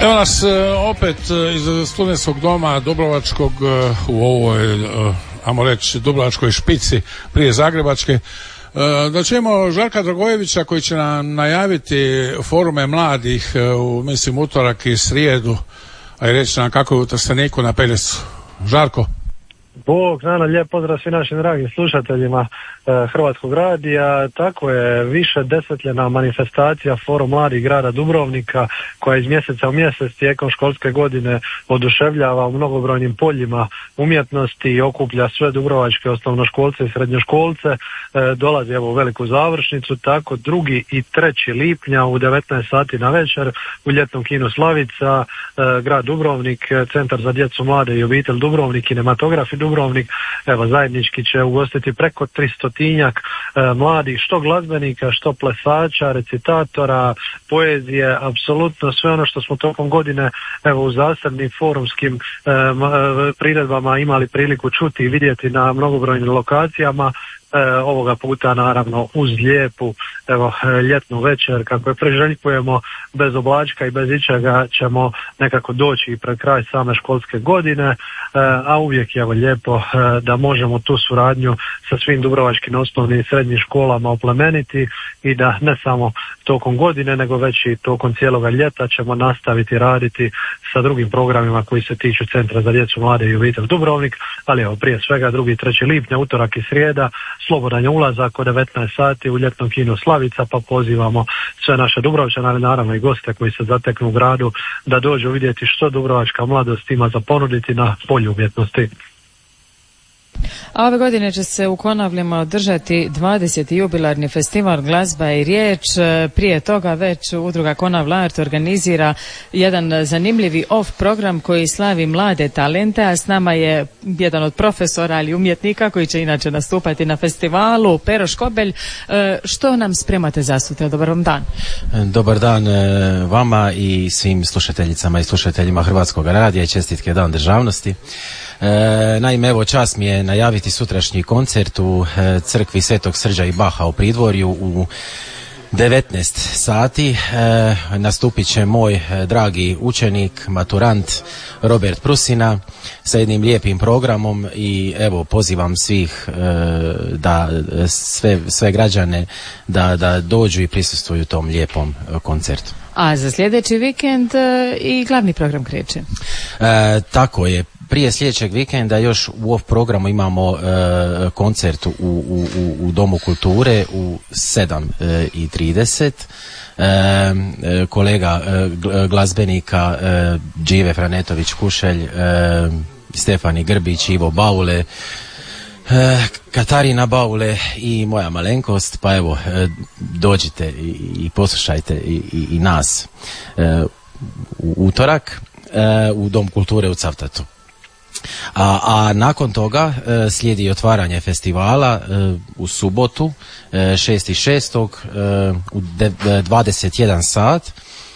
Evo nas opet iz studentskog doma Dubrovačkog u ovoj, ajmo reći, Dubrovačkoj špici prije Zagrebačke. Da ćemo Žarka Dragojevića koji će nam najaviti forume mladih u, mislim, utorak i srijedu, a i reći nam kako je u Trsteniku na Peljesu. Žarko. Bog, lijep pozdrav svim našim dragim slušateljima Hrvatskog radija. Tako je, više desetljena manifestacija Forum mladih grada Dubrovnika koja iz mjeseca u mjesec tijekom školske godine oduševljava u mnogobrojnim poljima umjetnosti i okuplja sve dubrovačke osnovnoškolce i srednjoškolce. Dolazi evo u veliku završnicu, tako 2. i 3. lipnja u 19 sati na večer u ljetnom kinu Slavica, grad Dubrovnik, Centar za djecu, mlade i obitelj Dubrovnik, kinematograf i Dubrovnik, evo zajednički će ugostiti preko 300-tinjak mladih, što glazbenika, što plesača, recitatora, poezije, apsolutno sve ono što smo tokom godine evo u zasebnim forumskim priredbama imali priliku čuti i vidjeti na mnogobrojnim lokacijama. Ovoga puta naravno uz lijepu ljetnu večer, kako je priželjkujemo, bez oblačka i bez ičega ćemo nekako doći pred kraj same školske godine, a uvijek je lijepo da možemo tu suradnju sa svim dubrovačkim osnovnim i srednjim školama oplemeniti i da ne samo tokom godine nego već i tokom cijeloga ljeta ćemo nastaviti raditi sa drugim programima koji se tiču Centra za djecu, mlade i obitelj Dubrovnik, ali evo prije svega 2. i 3. lipnja, utorak i srijeda, slobodan je ulazak od 19 sati u ljetnom kinu Slavica, pa pozivamo sve naše Dubrovčane, ali naravno i goste koji se zateknu u gradu da dođu vidjeti što dubrovačka mladost ima za ponuditi na polju umjetnosti. A ove godine će se u Konavlima održati 20. jubilarni festival Glazba i riječ. Prije toga već udruga Konavl Art organizira jedan zanimljivi off program koji slavi mlade talente, a s nama je jedan od profesora ali umjetnika koji će inače nastupati na festivalu, Pero Škobelj. Što nam spremate za sutra? Dobar vam dan. Dobar dan vama i svim slušateljicama i slušateljima Hrvatskog radija i čestitke Dan državnosti. Naime, evo čast mi je najaviti sutrašnji koncert u crkvi Svetog Srđa i Baha u Pridvorju u 19 sati. Nastupit će moj dragi učenik, maturant Robert Prusina sa jednim lijepim programom i evo pozivam svih da sve građane da dođu i prisustvuju tom lijepom koncertu. A za sljedeći vikend i glavni program kreće. Tako je. Prije sljedećeg vikenda još u off programu imamo koncert u Domu kulture u 7:30. Kolega glazbenika Džive Franetović Kušelj, Stefani Grbić, Ivo Baule, Katarina Baule i moja malenkost, pa evo dođite i poslušajte i nas u utorak u Dom kulture u Cavtatu. A nakon toga slijedi otvaranje festivala u subotu 6.6. u 21 sat